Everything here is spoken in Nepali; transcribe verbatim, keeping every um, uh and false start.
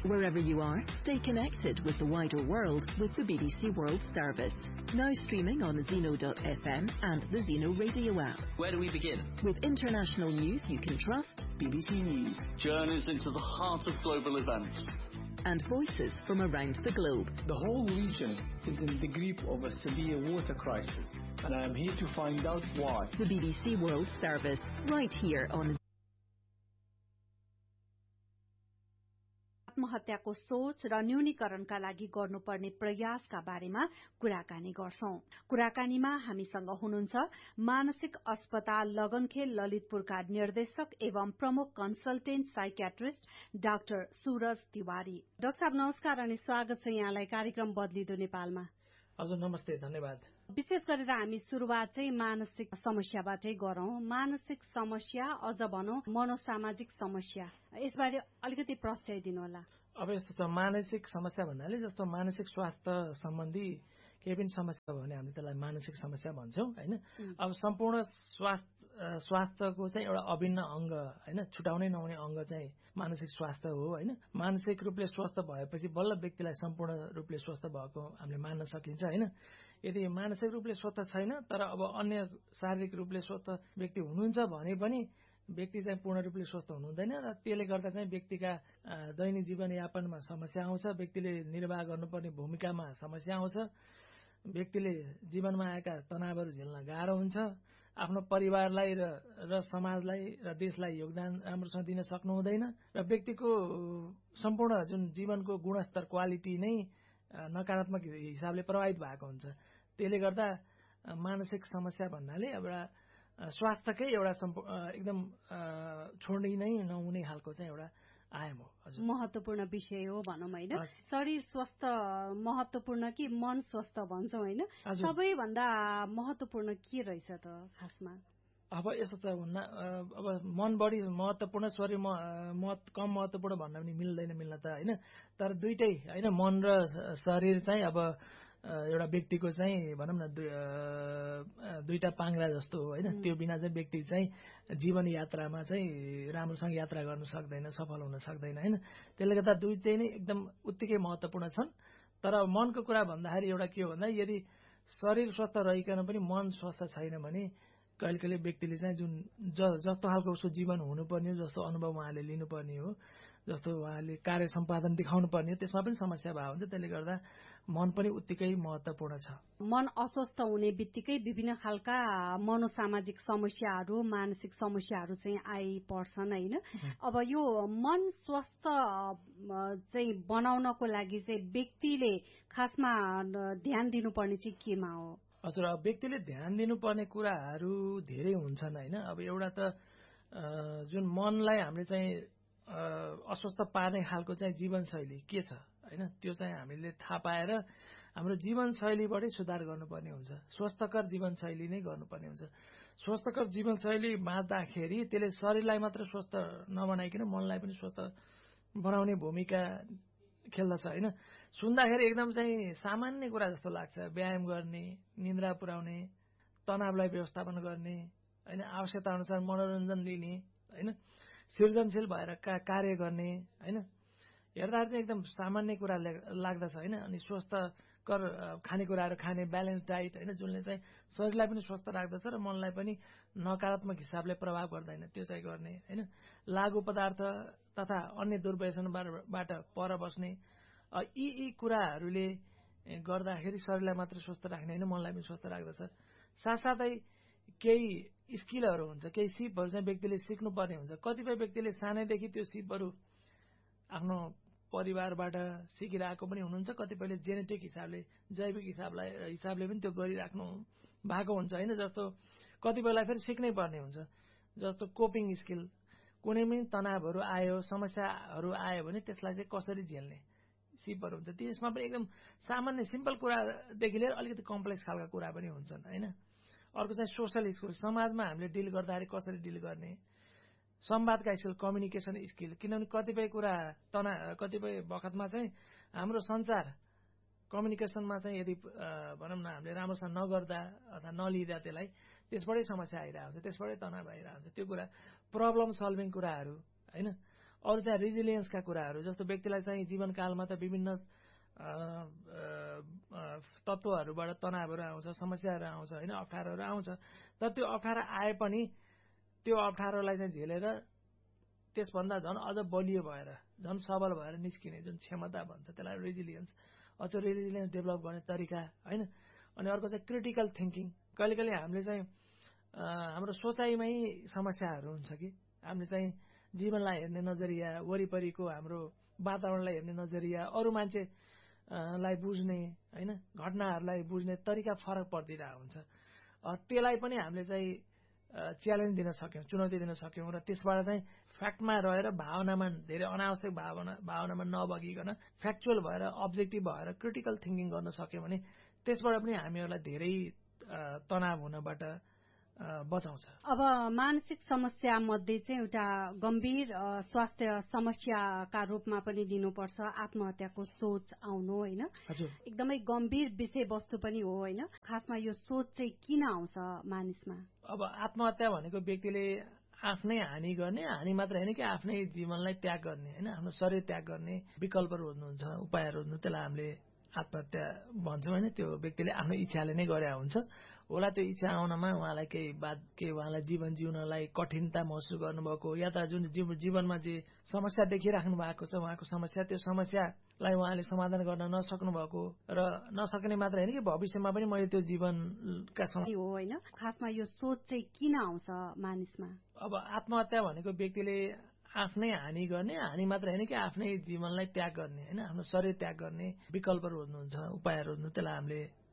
Wherever you are, stay connected with the wider world with the B B C World Service. Now streaming on Zeno dot F M and the Zeno Radio app. Where do we begin? With international news you can trust. B B C News. Journeys into the heart of global events. And voices from around the globe. The whole region is in the grip of a severe water crisis, and I am here to find out why. The B B C World Service, right here on आत्महत्याको सोच र न्यूनीकरणका लागि गर्नुपर्ने प्रयासका बारेमा कुराकानी गर्छौं। कुराकानीमा हामीसँग हुनुहुन्छ मानसिक अस्पताल लगनखेल ललितपुरका निर्देशक एवं प्रमुख consultant psychiatrist doctor Suraj Tiwari. Doctor साहब नमस्कार अनि स्वागत छ यहाँलाई कार्यक्रम बदलिदो नेपालमा। हजुर नमस्ते, धन्यवाद। विशेष गरेर हामी सुरुवात चाहिँ मानसिक समस्याबाटै गरौं। मानसिक समस्या अझ भनौं मनोसामाजिक समस्या, यसबारे अलिकति प्रश्नाइदिनु होला। अब यस्तो छ, मानसिक समस्या भन्नाले जस्तो मानसिक स्वास्थ्य सम्बन्धी केही पनि समस्या भयो भने हामी त्यसलाई मानसिक समस्या भन्छौं हैन। अब सम्पूर्ण स्वास्थ्य स्वास्थ्यको चाहिँ एउटा अभिन्न अंग हैन, छुटाउनै नहुने अंग चाहिँ मानसिक स्वास्थ्य हो हैन। मानसिक रूपले स्वस्थ भएपछि बल्ल व्यक्तिलाई सम्पूर्ण रूपले स्वस्थ भएको हामीले मान्न सकिन्छ हैन। यदि मानसिक रूपले स्वस्थ छैन तर अब अन्य शारीरिक रूपले स्वस्थ व्यक्ति हुनुहुन्छ भने पनि व्यक्ति चाहिँ पूर्ण रूपले स्वस्थ हुनुहुँदैन र त्यसले गर्दा चाहिँ व्यक्तिका दैनिक जीवन यापनमा समस्या आउँछ, व्यक्तिले निर्वाह गर्नुपर्ने भूमिकामा समस्या आउँछ, व्यक्तिले जीवनमा आएका तनावहरू झेल्न गाह्रो हुन्छ, आफ्नो परिवारलाई र र समाजलाई र देशलाई योगदान राम्रोसँग दिन सक्नु हुँदैन र व्यक्तिको सम्पूर्ण जुन जीवनको गुणस्तर क्वालिटी नै नकारात्मक हिसाबले प्रभावित भएको हुन्छ। त्यसले गर्दा मानसिक समस्या भन्नाले एउटा स्वास्थ्यकै एउटा एकदम छोड्नै नै नहुने खालको चाहिँ एउटा आयाम हो। हजुर, महत्वपूर्ण विषय हो भनौं हैन। शरीर स्वस्थ महत्वपूर्ण कि मन स्वस्थ भन्छौं हैन, सबैभन्दा महत्वपूर्ण के रहेछ त खासमा? अब यसो छ हुन्न, अब मन बढी महत्वपूर्ण शरीर महत्व कम महत्वपूर्ण भन्न पनि मिल्दैन मिल्न त हैन। तर दुईटै हैन, मन र शरीर चाहिँ अब एउटा व्यक्तिको चाहिँ भनौं न दुईटा पाङ्ग्रा जस्तो हो हैन। त्यो बिना चाहिँ व्यक्ति चाहिँ जीवन यात्रामा चाहिँ राम्रोसँग यात्रा गर्न सक्दैन, सफल हुन सक्दैन हैन। त्यसले गर्दा दुईटै नै एकदम उत्तिकै महत्वपूर्ण छन्। तर मनको कुरा भन्दाखेरि एउटा के हो भन्दा यदि शरीर स्वस्थ रहिकन पनि मन स्वस्थ छैन भने कहिले कहिले व्यक्तिले चाहिँ जुन जस्तो खालको उसको जीवन हुनुपर्ने हो, जस्तो अनुभव उहाँले लिनुपर्ने हो, जस्तो उहाँले कार्य सम्पादन देखाउनु पर्ने हो, त्यसमा पनि समस्या भएको हुन्छ। त्यसले गर्दा मन पनि उत्तिकै महत्वपूर्ण छ। मन अस्वस्थ हुने बित्तिकै विभिन्न खालका मनोसामाजिक समस्याहरू, मानसिक समस्याहरू चाहिँ आइपर्छन् हैन। अब यो मन स्वस्थ चाहिँ बनाउनको लागि चाहिँ व्यक्तिले खासमा ध्यान दिनुपर्ने चाहिँ केमा हो? हजुर, अब व्यक्तिले ध्यान दिनुपर्ने कुराहरू धेरै हुन्छन् हैन। अब एउटा त जुन मनलाई हामीले चाहिँ अस्वस्थ पार्ने खालको चाहिँ जीवनशैली के छ हैन, त्यो चाहिँ हामीले थाहा पाएर हाम्रो जीवनशैलीबाटै सुधार गर्नुपर्ने हुन्छ। स्वस्थकर जीवनशैली नै गर्नुपर्ने हुन्छ। स्वस्थकर जीवनशैली बाँच्दाखेरि त्यसले शरीरलाई मात्र स्वस्थ नबनाइकन मनलाई पनि स्वस्थ बनाउने भूमिका खेल्दछ हैन। सुन्दाखेरि एकदम चाहिँ सामान्य कुरा जस्तो लाग्छ, व्यायाम गर्ने, निन्द्रा पुर्याउने, तनावलाई व्यवस्थापन गर्ने हैन, आवश्यकता अनुसार मनोरञ्जन लिने हैन, सृजनशील भएर का कार्य गर्ने हैन, हेर्दा चाहिँ एकदम सामान्य कुरा लाग्दछ हैन। अनि स्वस्थकर खानेकुराहरू खाने, ब्यालेन्स डाइट हैन, जुनले चाहिँ शरीरलाई पनि स्वस्थ राख्दछ र मनलाई पनि नकारात्मक हिसाबले प्रभाव गर्दैन, त्यो चाहिँ गर्ने हैन। लागु पदार्थ तथा अन्य दुर्व्यसनबाट पर बस्ने, यी यी कुराहरूले गर्दाखेरि शरीरलाई मात्र स्वस्थ राख्ने हैन, मनलाई पनि स्वस्थ राख्दछ। साथसाथै केही स्किलहरू हुन्छ, केही सिपहरू चाहिँ व्यक्तिले सिक्नुपर्ने हुन्छ। कतिपय व्यक्तिले सानैदेखि त्यो सिपहरू आफ्नो परिवारबाट सिकिरहेको पनि हुनुहुन्छ, कतिपयले जेनेटिक हिसाबले जैविक हिसाबलाई हिसाबले पनि त्यो गरिराख्नु भएको हुन्छ हैन। जस्तो कतिपयलाई फेरि सिक्नै पर्ने हुन्छ, जस्तो कोपिङ स्किल, कुनै पनि तनावहरू आयो, समस्याहरू आयो भने त्यसलाई चाहिँ कसरी झेल्ने सिपहरू हुन्छ। त्यसमा पनि एकदम सामान्य सिम्पल कुरादेखि लिएर अलिकति कम्प्लेक्स खालका कुरा पनि हुन्छन् हैन। अर्को चाहिँ सोसल स्किल, समाजमा हामीले डिल गर्दाखेरि कसरी डिल गर्ने, संवादका स्किल, कम्युनिकेसन स्किल। किनभने कतिपय कुरा तना कतिपय बखतमा चाहिँ हाम्रो संचार कम्युनिकेसनमा चाहिँ यदि भनौँ न हामीले राम्रोसँग नगर्दा अथवा नलिँदा त्यसलाई त्यसबाटै समस्या आइरहेको हुन्छ, त्यसबाटै तनाव आइरहेको हुन्छ। त्यो कुरा प्रब्लम सल्भिङ कुराहरू हैन। अरू चाहिँ रेजिलियन्सका कुराहरू, जस्तो व्यक्तिलाई चाहिँ जीवनकालमा त विभिन्न तत्त्वहरूबाट तनावहरू आउँछ, समस्याहरू आउँछ, होइन, अप्ठ्यारोहरू आउँछ। तर त्यो अप्ठ्यारो आए पनि त्यो अप्ठ्यारोलाई चाहिँ झेलेर त्यसभन्दा झन् अझ बलियो भएर, झन् सबल भएर निस्किने जुन क्षमता भन्छ त्यसलाई रेजिलियन्स, त्यो रेजिलियन्स डेभलप गर्ने तरिका, होइन। अनि अर्को चाहिँ क्रिटिकल थिङ्किङ। कहिले कहिले हामीले चाहिँ हाम्रो सोचाइमै समस्याहरू हुन्छ कि हामीले चाहिँ जीवनलाई हेर्ने नजरिया, वरिपरिको हाम्रो वातावरणलाई हेर्ने नजरिया, अरू मान्छेलाई बुझ्ने, होइन, घटनाहरूलाई बुझ्ने तरिका फरक परिदिरहेको हुन्छ। त्यसलाई पनि हामीले चाहिँ च्यालेन्ज दिन सक्यौँ, चुनौती दिन सक्यौँ र त्यसबाट चाहिँ फ्याक्टमा रहेर भावनामा धेरै अनावश्यक भावना भावनामा नबगिकन फ्याक्चुअल भएर, अब्जेक्टिभ भएर क्रिटिकल थिङ्किङ गर्न सक्यौँ भने त्यसबाट पनि हामीहरूलाई धेरै तनाव हुनबाट बचाउँछ। अब मानसिक समस्या मध्ये चाहिँ एउटा गम्भीर स्वास्थ्य समस्याका रूपमा पनि लिनुपर्छ आत्महत्याको सोच आउनु, होइन। एकदमै गम्भीर विषयवस्तु पनि हो, होइन। खासमा यो सोच चाहिँ किन आउँछ मानिसमा? अब आत्महत्या भनेको व्यक्तिले आफ्नै हानि गर्ने, हानि मात्र होइन कि आफ्नै जीवनलाई त्याग गर्ने, होइन, आफ्नो शरीर त्याग गर्ने विकल्पहरू हुनुहुन्छ, उपायहरू हुनुहुन्छ, त्यसलाई हामीले आत्महत्या भन्छौँ, होइन। त्यो व्यक्तिले आफ्नो इच्छाले नै गरे हुन्छ होला। त्यो इच्छा आउनमा उहाँलाई केही बात केही उहाँलाई जीवन जिउनलाई कठिनता महसुस गर्नुभएको, या त जुन जीवनमा जे समस्या देखिराख्नु भएको छ उहाँको समस्या, त्यो समस्यालाई उहाँले समाधान गर्न नसक्नु भएको र नसक्ने मात्र होइन कि भविष्यमा पनि मैले त्यो जीवनका समस्या हो, होइन। खासमा यो सोच चाहिँ किन आउँछ मानिसमा? अब आत्महत्या भनेको व्यक्तिले आफ्नै हानि गर्ने, हानि मात्र होइन कि आफ्नै जीवनलाई त्याग गर्ने, होइन, आफ्नो शरीर त्याग गर्ने विकल्पहरू हुनुहुन्छ, उपायहरू हुनुहुन्छ, त्यसलाई हामीले